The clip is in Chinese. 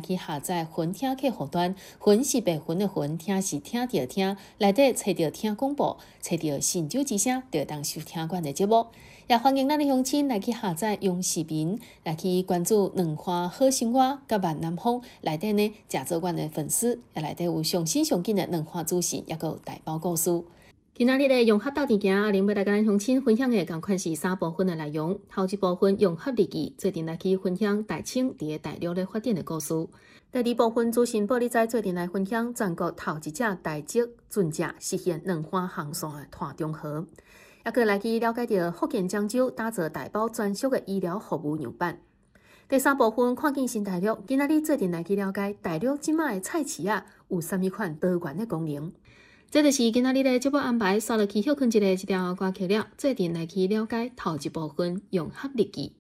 去下载分听客户端，分是白分的分，听是听着听，内底找到听广播，找到新酒之声，就当收听阮的节目。也欢迎咱的乡亲来去下载用视频，来去关注两花好生活甲万南风内底呢，食做阮的粉丝，也内底有上新上紧的两花资讯，也有大包故事。今仔日的融合斗阵行，林要来甲咱乡亲分享的同款是3部分的内容。头一部分融合日记，做阵来去分享大清伫大陆咧发展的故事。第二部分资讯报你知，做阵来分享全国头一只大直船只实现两花航线的拓中河。也佮来去了解到福建漳州打造大包专属的医疗服务样板。第三部分看见新大陆，今仔日做阵来去了解大陆即卖的菜市啊有啥物款多元的功能。这就是今仔日的节目安排，刷落去休困一条歌曲了，做阵来去了解头一部分融合日记。